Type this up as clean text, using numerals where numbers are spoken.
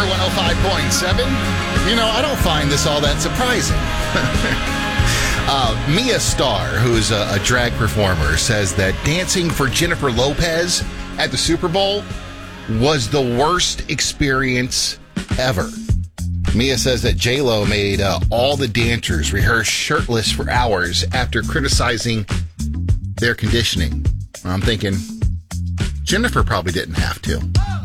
105.7. I don't find this all that surprising. Mia Starr, who's a drag performer, says that dancing for Jennifer Lopez at the Super Bowl was the worst experience ever. Mia says that J-Lo made all the dancers rehearse shirtless for hours after criticizing their conditioning. I'm thinking, Jennifer probably didn't have to.